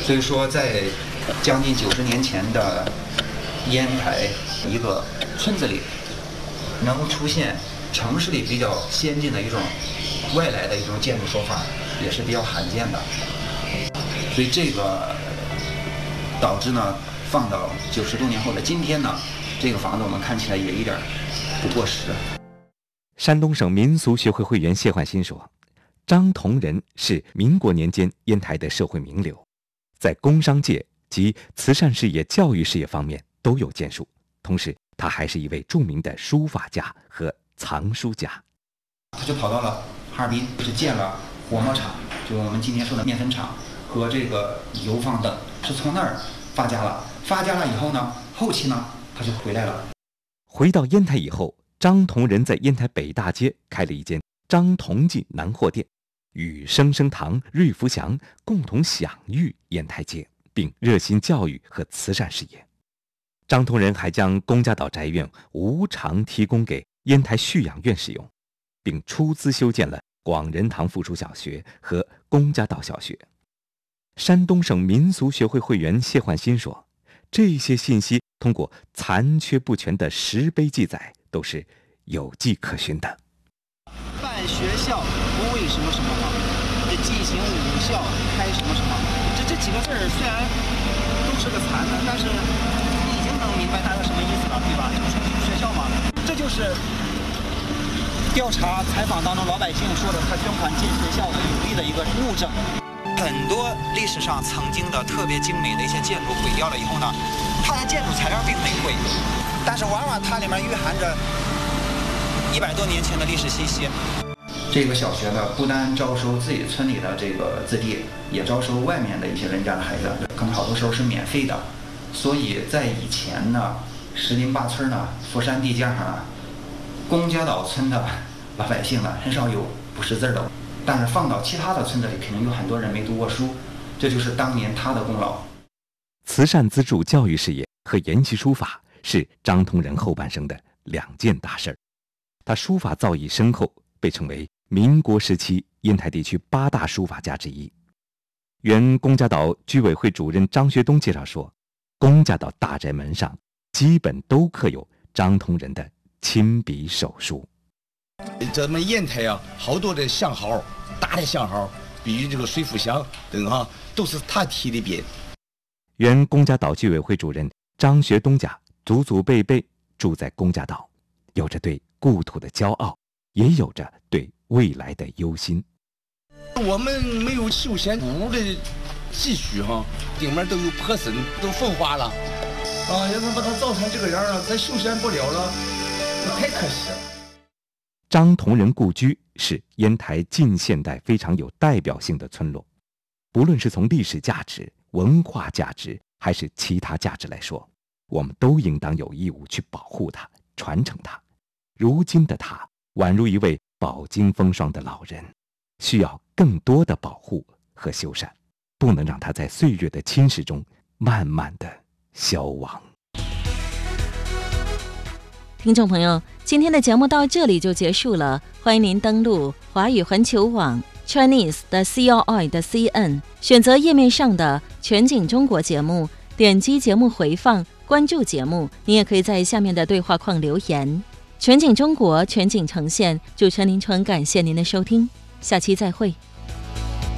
所以说，在将近90年前的烟台一个村子里，能够出现城市里比较先进的一种外来的一种建筑手法，也是比较罕见的。所以这个导致呢，放到90多年后的今天呢，这个房子我们看起来也一点不过时。 山东省民俗学会会员谢焕新说，张同仁是民国年间烟台的社会名流，在工商界及慈善事业、教育事业方面都有建树。同时，他还是一位著名的书法家和藏书家。 他就跑到了哈尔滨，是建了火磨厂，就我们今天说的面粉厂和这个油坊等，是从那儿发家了。发家了以后呢，后期呢他就回来了。 回到烟台以后，张同仁在烟台北大街开了一间张同记南货店，与生生堂、瑞福祥共同享誉烟台街，并热心教育和慈善事业。张同仁还将龚家岛宅院无偿提供给烟台蓄养院使用，并出资修建了广仁堂附属小学和龚家岛小学。山东省民俗学会会员谢焕新说，这些信息通过残缺不全的石碑记载都是有迹可循的。 办学校不为什么什么忙，进行武校开什么什么，这几个字儿虽然都是个残的，但是已经能明白大概什么意思了，对吧？就是重修学校嘛，这就是调查采访当中老百姓说的他捐款进学校的有力的一个物证。很多历史上曾经的特别精美的一些建筑毁掉了以后呢，它的建筑材料并没毁，但是往往它里面蕴含着100多年前的历史信息。 这个小学呢，不单招收自己村里的这个子弟，也招收外面的一些人家的孩子，可能好多时候是免费的。所以在以前呢，10邻8村呢，佛山地界上呢，龚家岛村的老百姓呢，很少有不识字的。但是放到其他的村子里，肯定有很多人没读过书，这就是当年他的功劳。 慈善资助教育事业和研习书法是张同仁后半生的2件大事儿。他书法造诣深厚，被称为民国时期烟台地区8大书法家之一。原龚家岛居委会主任张学东介绍说，龚家岛大宅门上基本都刻有张同仁的亲笔手书。 咱们烟台啊，好多的相号，大的相号，比如这个水福祥等哈，都是他提的匾。 原龚家岛居委会主任张学东家祖祖辈辈住在龚家岛，有着对故土的骄傲，也有着对未来的忧心。 我们没有修仙屋的继续哈，顶面都有破损，都风化了啊！要是把它造成这个样了，咱修仙不了了，那太可惜了。 张同仁故居是烟台近现代非常有代表性的村落，不论是从历史价值、文化价值还是其他价值来说，我们都应当有义务去保护它、传承它。如今的它宛如一位饱经风霜的老人，需要更多的保护和修缮，不能让它在岁月的侵蚀中慢慢的消亡。 听众朋友，今天的节目到这里就结束了，欢迎您登录华语环球网 Chinese.CRI.CN， 选择页面上的全景中国节目，点击节目回放，关注节目。您也可以在下面的对话框留言。全景中国，全景呈现，主持人林纯感谢您的收听，下期再会。